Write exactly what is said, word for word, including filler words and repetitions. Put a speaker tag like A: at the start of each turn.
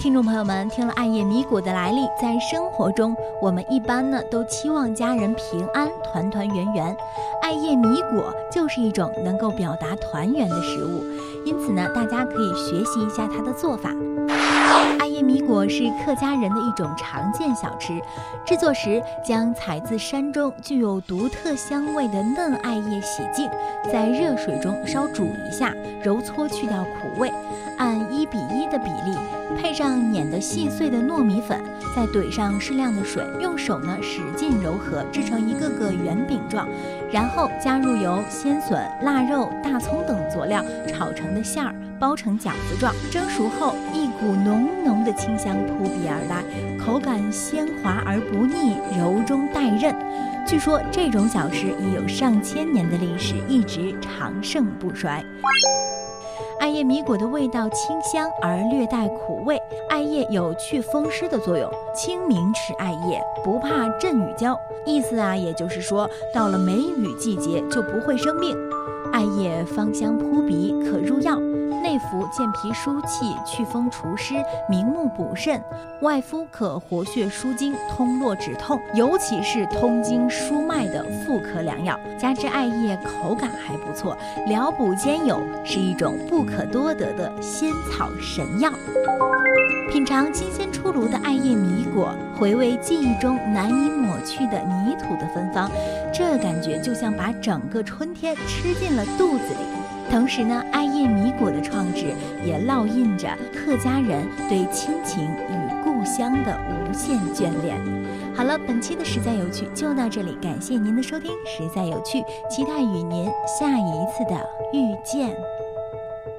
A: 听众朋友们，听了艾叶米果的来历，在生活中我们一般呢都期望家人平安、团团圆圆。艾叶米果就是一种能够表达团圆的食物，因此呢，大家可以学习一下它的做法。艾叶米果是客家人的一种常见小吃，制作时将采自山中具有独特香味的嫩艾叶洗净，在热水中稍煮一下，揉搓去掉苦味，按一比一的比例，配上碾得细碎的糯米粉，再怼上适量的水，用手呢使劲揉合，制成一个个圆饼状，然后加入由鲜笋、腊肉、大葱等佐料炒成的馅儿，包成饺子状，蒸熟后一股浓浓的清香扑鼻而来，口感鲜滑而不腻，柔中带韧。据说这种小吃已有上千年的历史，一直长盛不衰。艾叶米果的味道清香而略带苦味，艾叶有去风湿的作用，清明吃艾叶不怕阵雨浇，意思啊，也就是说到了梅雨季节就不会生病。艾叶芳香扑鼻，可入药，内服健脾舒气、祛风除湿、明目补肾，外敷可活血舒筋、通络止痛，尤其是通经疏脉的妇科良药。加之艾叶口感还不错，疗补兼有，是一种不可多得的仙草神药。品尝新鲜出炉的艾叶米果，回味记忆中难以抹去的泥土的芬芳，这感觉就像把整个春天吃进了肚子里。同时呢，艾叶米果的创制也烙印着客家人对亲情与故乡的无限眷恋。好了，本期的实在有趣就到这里，感谢您的收听，实在有趣，期待与您下一次的遇见。